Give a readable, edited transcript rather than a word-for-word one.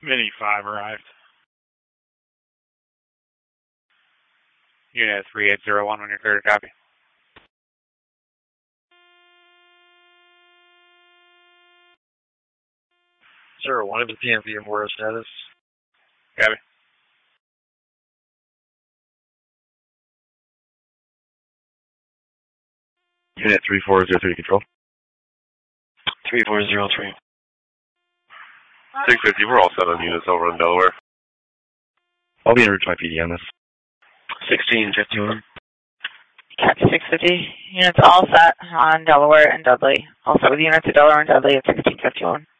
Mini 5 arrived. Unit 3801 on your third copy. Sir, 1 of the PMV and Warrior status. Copy. Unit 3403 control. 3403. 650, we're all set on units over in Delaware. I'll be en route to my PD on this. 1651. Copy 650. Units all set on Delaware and Dudley. Also with units of Delaware and Dudley at 1651.